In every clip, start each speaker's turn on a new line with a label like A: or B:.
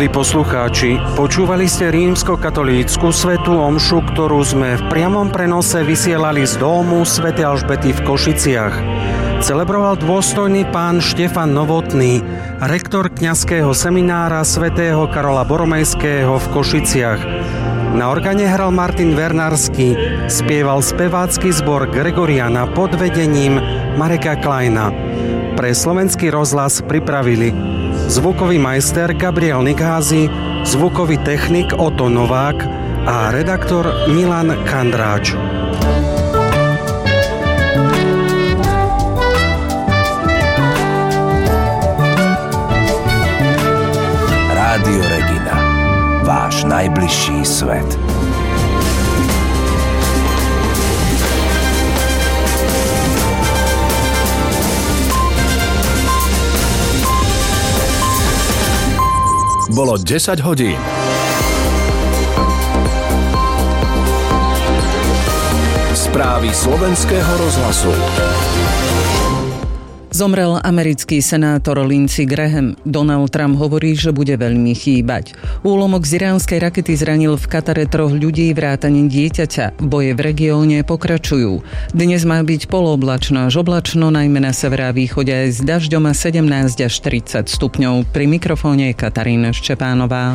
A: Milí poslucháči, počúvali ste rímskokatolícku svätú omšu, ktorú sme v priamom prenose vysielali z domu svätej Alžbety v Košiciach. Celebroval dôstojný pán Štefan Novotný, rektor kňazského seminára svätého Karola Boromejského v Košiciach. Na organe hral Martin Vernársky, spieval spevácky zbor Gregoriana pod vedením Mareka Kleina. Pre Slovenský rozhlas pripravili zvukový majster Gabriel Nikházy, zvukový technik Oto Novák a redaktor Milan Kandráč.
B: Rádio Regina, váš najbližší svet.
C: Bolo 10 hodín. Správy slovenského rozhlasu.
D: Zomrel americký senátor Lindsey Graham. Donald Trump hovorí, že bude veľmi chýbať. Úlomok z iránskej rakety zranil v Katare 3 ľudí vrátane dieťaťa. Boje v regióne pokračujú. Dnes má byť polooblačno až oblačno, najmä na severe a východe aj s dažďom a 17 až 30 stupňov. Pri mikrofóne je Katarína Ščepánová.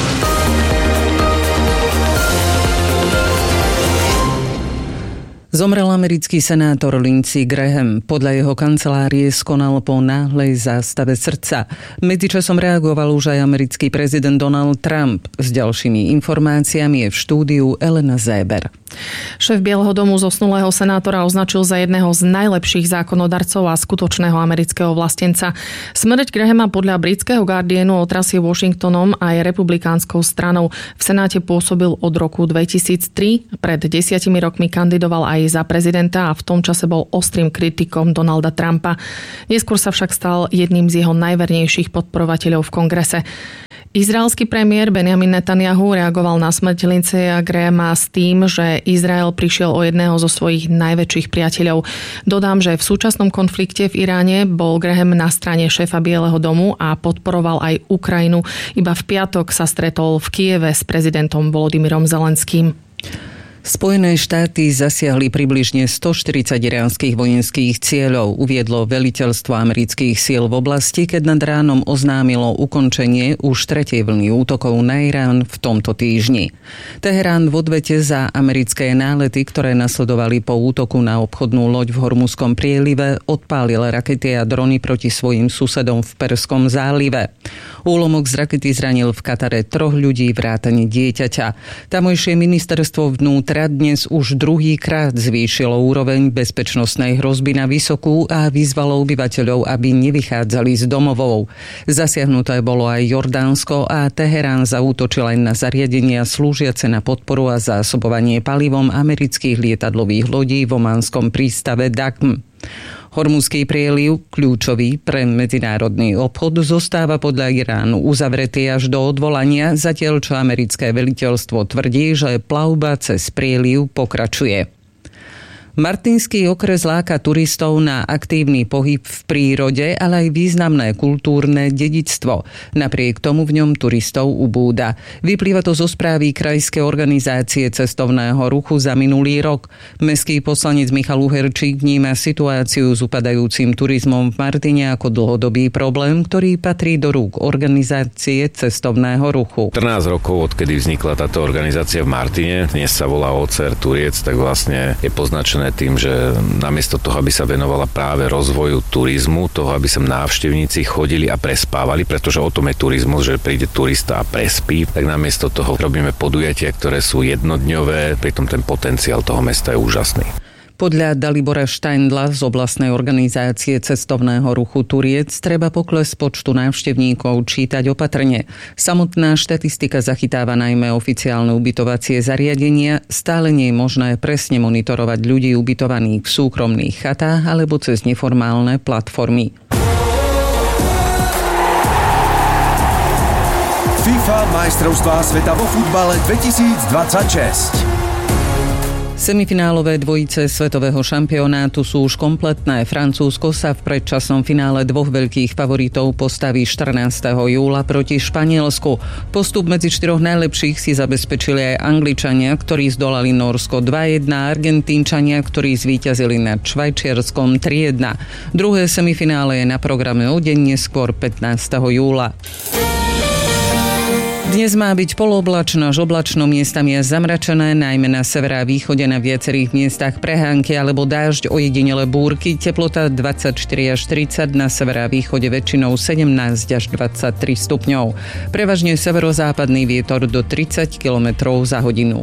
D: Zomrel americký senátor Lindsey Graham. Podľa jeho kancelárie skonal po náhlej zástave srdca. Medzičasom reagoval už aj americký prezident Donald Trump. S ďalšími informáciami je v štúdiu Elena Zéber.
E: Šéf Bieleho domu zosnulého senátora označil za jedného z najlepších zákonodarcov a skutočného amerického vlastenca. Smrť Grahama podľa britského Guardianu otrasie Washingtonom aj republikánskou stranou. V Senáte pôsobil od roku 2003. Pred 10 rokmi kandidoval aj za prezidenta a v tom čase bol ostrým kritikom Donalda Trumpa. Neskôr sa však stal jedným z jeho najvernejších podporovateľov v kongrese. Izraelský premiér Benjamin Netanyahu reagoval na smrť Lindseyha Grahama s tým, že Izrael prišiel o jedného zo svojich najväčších priateľov. Dodám, že v súčasnom konflikte v Iráne bol Graham na strane šéfa Bieleho domu a podporoval aj Ukrajinu. Iba v piatok sa stretol v Kieve s prezidentom Volodymyrom Zelenským.
D: Spojené štáty zasiahli približne 140 iránskych vojenských cieľov, uviedlo veliteľstvo amerických síl v oblasti, keď nad ránom oznámilo ukončenie už 3. vlny útokov na Irán v tomto týždni. Teherán v odvete za americké nálety, ktoré nasledovali po útoku na obchodnú loď v Hormuzskom prielive, odpálil rakety a drony proti svojim susedom v Perskom zálive. Úlomok z rakety zranil v Katare 3 ľudí vrátane dieťaťa. Tamojšie ministerstvo vnútra dnes už druhýkrát zvýšilo úroveň bezpečnostnej hrozby na vysokú a vyzvalo obyvateľov, aby nevychádzali z domovov. Zasiahnuté bolo aj Jordánsko a Teherán zaútočil aj na zariadenia slúžiace na podporu a zásobovanie palivom amerických lietadlových lodí v omanskom prístave Dakm. Hormuzský prieliv, kľúčový pre medzinárodný obchod, zostáva podľa Iránu uzavretý až do odvolania, zatiaľ čo americké veliteľstvo tvrdí, že plavba cez prieliv pokračuje. Martinský okres láka turistov na aktívny pohyb v prírode, ale aj významné kultúrne dedičstvo. Napriek tomu v ňom turistov ubúda. Vyplýva to zo správy Krajskej organizácie cestovného ruchu za minulý rok. Mestský poslanec Michal Uherčík vníma situáciu s upadajúcim turizmom v Martine ako dlhodobý problém, ktorý patrí do rúk organizácie cestovného ruchu.
F: 14 rokov, odkedy vznikla táto organizácia v Martine, dnes sa volá OCR Turiec, tak vlastne je poznačené tým, že namiesto toho, aby sa venovala práve rozvoju turizmu, toho, aby sem návštevníci chodili a prespávali, pretože o tom je turizmus, že príde turista a prespí, tak namiesto toho robíme podujatia, ktoré sú jednodňové, pritom ten potenciál toho mesta je úžasný.
D: Podľa Dalibora Štajndla z oblastnej organizácie cestovného ruchu Turiec treba pokles počtu návštevníkov čítať opatrne. Samotná štatistika zachytáva najmä oficiálne ubytovacie zariadenia, stále nie je možné presne monitorovať ľudí ubytovaných v súkromných chatách alebo cez neformálne platformy.
B: FIFA majstrovstvá sveta vo futbale 2026.
D: Semifinálové dvojice svetového šampionátu sú už kompletné. Francúzsko sa v predčasnom finále dvoch veľkých favoritov postaví 14. júla proti Španielsku. Postup medzi 4 najlepších si zabezpečili aj Angličania, ktorí zdolali Nórsko 2-1, a Argentínčania, ktorí zvíťazili nad Švajčiarskom 3-1. Druhé semifinále je na programe o deň neskôr 15. júla. Dnes má byť polooblačno až oblačno, miestami je zamračené, najmä na severe a východe, na viacerých miestach prehánky alebo dážď, ojedinele búrky, teplota 24 až 30, na severe a východe väčšinou 17 až 23 stupňov. Prevažne severozápadný vietor do 30 km za hodinu.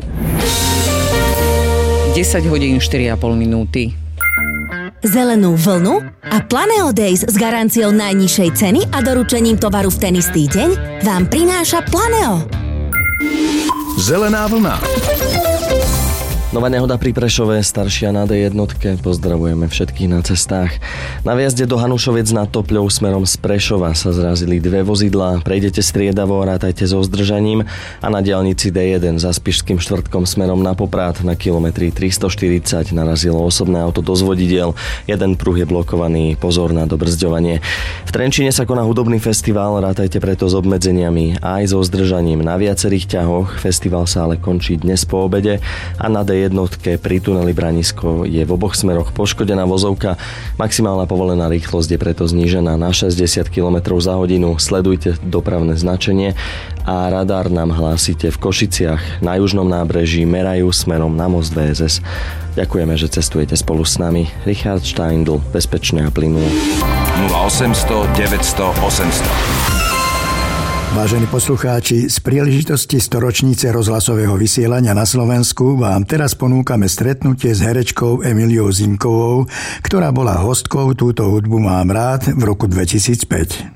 D: 10 hodín 4,5 minúty.
G: Zelenú vlnu a Planeo Days s garanciou najnižšej ceny a doručením tovaru v ten istý deň vám prináša Planeo.
C: Zelená vlna.
H: Nová nehoda pri Prešove, staršia na D1. Pozdravujeme všetkých na cestách. Na viazde do Hanušoviec nad Topľou smerom z Prešova sa zrazili 2 vozidlá. Prejdete striedavo, rátajte so zdržaním, a na diaľnici D1 za Spišským štvrtkom smerom na Poprad na kilometri 340 narazilo osobné auto do zvodidiel. Jeden pruh je blokovaný, pozor na dobrzďovanie. V Trenčíne sa koná hudobný festival, rátajte preto s obmedzeniami aj so zdržaním na viacerých ťahoch. Festival sa ale končí dnes po obede a na D1 pri tuneli Branisko je v oboch smeroch poškodená vozovka. Maximálna povolená rýchlosť je preto znížená na 60 km za hodinu. Sledujte dopravné značenie a radar nám hlásite v Košiciach. Na južnom nábreží merajú smerom na most VSS. Ďakujeme, že cestujete spolu s nami. Richard Steindl, bezpečne a plynulo.
B: 0800 900 800.
I: Vážení poslucháči, z príležitosti 100-ročnice rozhlasového vysielania na Slovensku vám teraz ponúkame stretnutie s herečkou Emiliou Zimkovou, ktorá bola hostkou Túto hudbu mám rád v roku 2005.